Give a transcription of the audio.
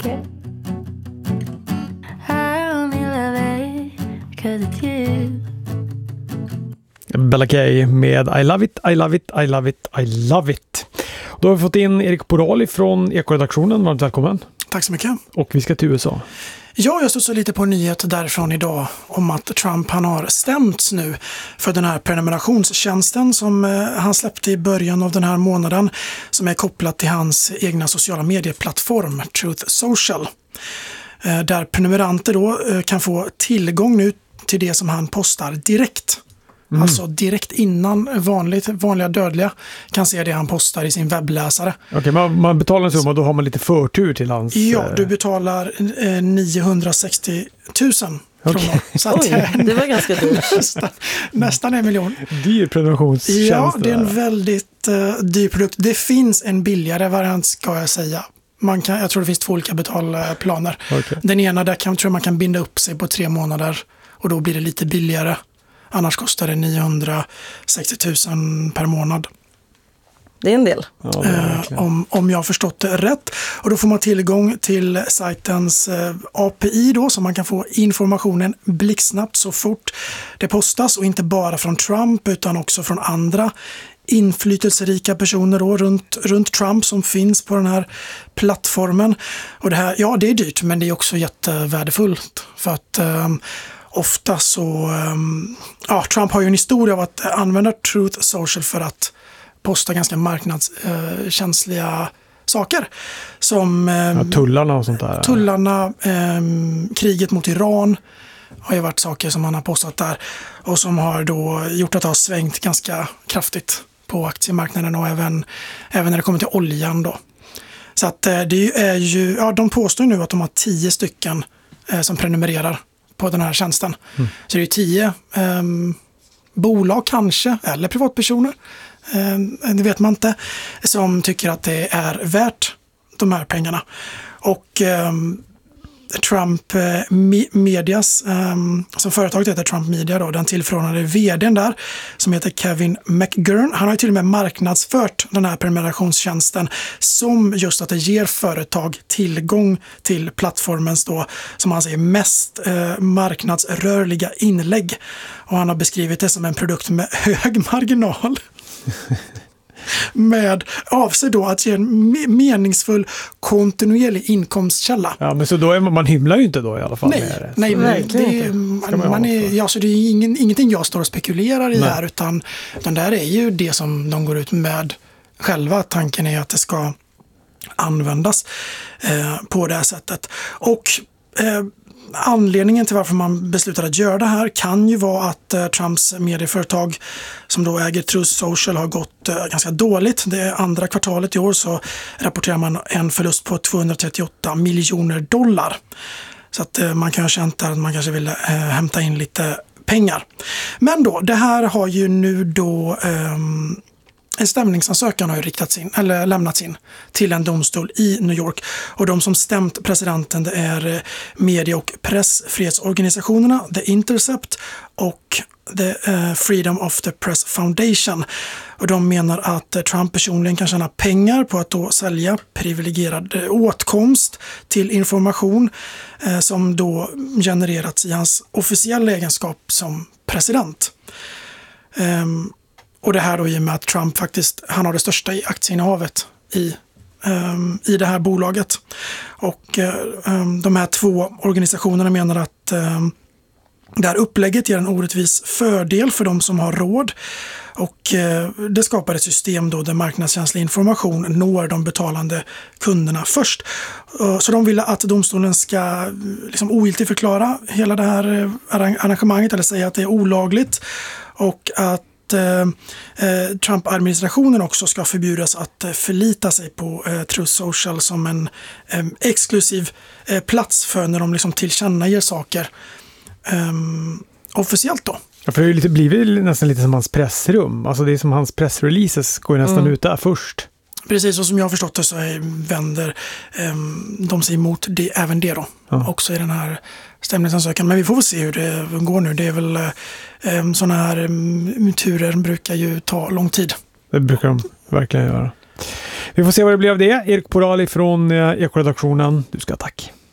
like it. I only love it 'cause it's you. Bella Kay med I love it, I love it, I love it, I love it. Då har vi fått in Erik Porali från Ekoredaktionen. Varmt välkommen. Tack så mycket. Och vi ska till USA. Ja, jag studsar lite på en nyhet därifrån idag om att Trump han har stämts nu för den här prenumerationstjänsten som han släppte i början av den här månaden som är kopplat till hans egna sociala medieplattform Truth Social. Där prenumeranter då kan få tillgång nu till det som han postar direkt. Alltså direkt innan vanliga dödliga kan se det han postar i sin webbläsare. Okej, man betalar en summa och då har man lite förtur till hans... Ja, du betalar 960 000 kronor. Så att, det var ganska dyrt. nästan 1 miljon. Dyr prenumerationstjänst. Ja, det är en väldigt dyr produkt. Det finns en billigare variant ska jag säga. Jag tror det finns 2 olika betalplaner. Okay. Den ena där tror jag man kan binda upp sig på 3 månader och då blir det lite billigare. Annars kostar det 960 000 per månad. Det är en del. Ja, om jag har förstått det rätt. Och då får man tillgång till sajtens API då, så man kan få informationen blixtsnabbt så fort det postas. Och inte bara från Trump utan också från andra inflytelserika personer då, runt Trump som finns på den här plattformen. Och det här, ja, det är dyrt men det är också jättevärdefullt för att ofta så, Trump har ju en historia av att använda Truth Social för att posta ganska marknadskänsliga saker. Som tullarna och sånt där. Tullarna, kriget mot Iran har ju varit saker som han har postat där. Och som har då gjort att det har svängt ganska kraftigt på aktiemarknaden och även när det kommer till oljan då. Så att det är ju, de påstår nu att de har 10 stycken som prenumererar på den här tjänsten. Så det är 10 bolag kanske, eller privatpersoner, det vet man inte, som tycker att det är värt de här pengarna. Och Trump Medias, som företaget heter Trump Media då, den tillförordnade vdn där som heter Kevin McGurn, han har ju till och med marknadsfört den här prenumerationstjänsten som just att det ger företag tillgång till plattformens då, som han säger, mest marknadsrörliga inlägg. Och han har beskrivit det som en produkt med hög marginal. Med avser då att ge en meningsfull kontinuerlig inkomstkälla. Ja, men så då man hymlar ju inte då i alla fall. Nej, det är ingenting jag står och spekulerar i här utan det här är ju det som de går ut med själva. Tanken är att det ska användas på det här sättet. Och anledningen till varför man beslutade att göra det här kan ju vara att Trumps medieföretag som då äger Truth Social har gått ganska dåligt. Det andra kvartalet i år så rapporterar man en förlust på $238 miljoner. Så att man kan ha känt att man kanske vill hämta in lite pengar. Men då, det här har ju nu då en stämningsansökan har ju lämnats in till en domstol i New York. Och de som stämt presidenten det är medie- och pressfrihetsorganisationerna The Intercept och The Freedom of the Press Foundation. Och de menar att Trump personligen kan tjäna pengar på att då sälja privilegierad åtkomst till information som då genererats i hans officiella egenskap som president. Och det här då i och med att Trump faktiskt, han har det största aktieinnehavet i det här bolaget. Och de här 2 organisationerna menar att det här upplägget ger en orättvis fördel för de som har råd. Och det skapar ett system då där marknadskänslig information når de betalande kunderna först. Så de vill att domstolen ska liksom ogiltigt förklara hela det här arrangemanget eller säga att det är olagligt. Och att Trump-administrationen också ska förbjudas att förlita sig på Truth Social som en exklusiv plats för när de liksom tillkännager saker officiellt då. Ja, för det blir nästan lite som hans pressrum. Alltså det är som hans pressreleases går nästan ut där först. Precis, och som jag har förstått det så vänder de sig emot även det då. Ja. Också i den här stämningsansökan. Men vi får väl se hur det går nu. Det är väl sådana här turer brukar ju ta lång tid. Det brukar de verkligen göra. Vi får se vad det blir av det. Erik Porali från Ekoredaktionen. Du ska ha tack.